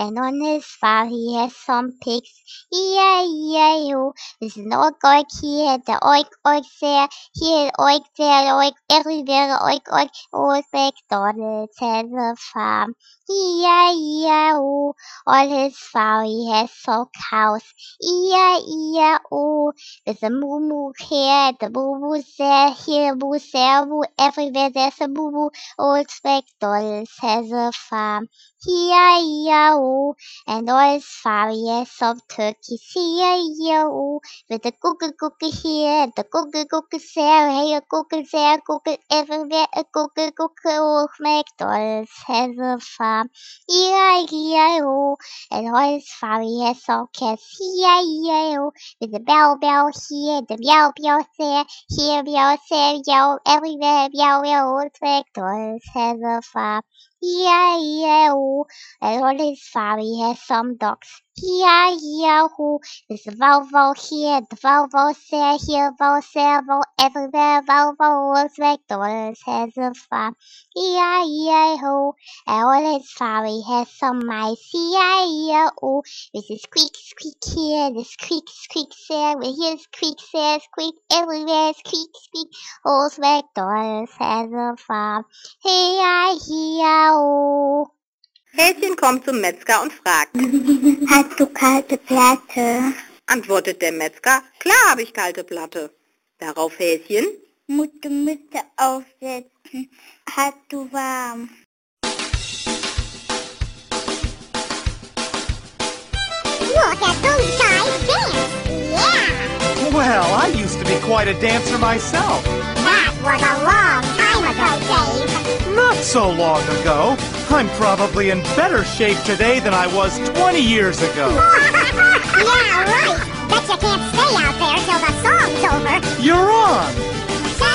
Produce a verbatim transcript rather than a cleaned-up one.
and on his farm he has some pigs. E I E I O. There's an oink oink here, the oink oink there, here oink there, oink everywhere, oink oink. Old MacDonald has a farm. E I E I O. On his farm he has some cows. E I E I O. There's a moo moo here, the moo moo there, here moo there, moo everywhere. There's a moo moo. Old MacDonald has a farm. E I E I O. And on his farm he has some turkeys. E I E I O. With the cookie cookie here, the cookie cookie there, here cookie there, cookie everywhere, a cookie cookie. Old MacDonald has a farm. E I E I O. And on his farm he has some cats. E I E I O. With the bell bell here, the meow meow there, here meow there, meow everywhere, meow meow. Old MacDonald has a farm. E I E I O. And on his farm he has some dogs. E I E I O. There's a vow vow here, the vow vow there, here vow there, vow everywhere, vow vow. Old MacDonald has a farm. E I E I O. And on his farm he has some mice. E I E I O. With his squeak squeak here, the squeak squeak there, with his squeak there, squeak everywhere, squeak squeak. Old MacDonald has a farm. E I E I O. Häschen kommt zum Metzger und fragt: Hast du kalte Platte? Antwortet der Metzger: Klar habe ich kalte Platte. Darauf Häschen: Musst du Mütze aufsetzen. Hast du warm? Look at those guys dance! Yeah! Well, I used to be quite a dancer myself. That was a long time ago, Dave. Not so long ago. I'm probably in better shape today than I was twenty years ago. Yeah, right. Bet you can't stay out there till the sun